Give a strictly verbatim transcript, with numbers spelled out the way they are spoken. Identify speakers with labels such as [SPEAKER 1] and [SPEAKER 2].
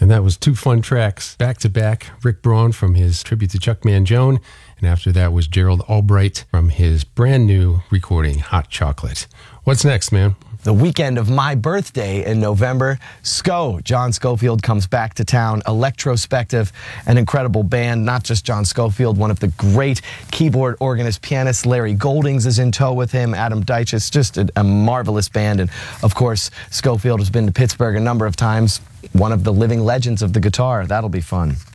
[SPEAKER 1] And that was two fun tracks back to back. Rick Braun from his tribute to Chuck Mangione. And after that was Gerald Albright from his brand new recording, Hot Chocolate. What's next, man?
[SPEAKER 2] The weekend of my birthday in November, Sco, John Scofield comes back to town. Electrospective, an incredible band. Not just John Scofield, one of the great keyboard organist pianists. Larry Goldings is in tow with him. Adam Deitch. It's just a, a marvelous band. And of course, Scofield has been to Pittsburgh a number of times. One of the living legends of the guitar. That'll be fun.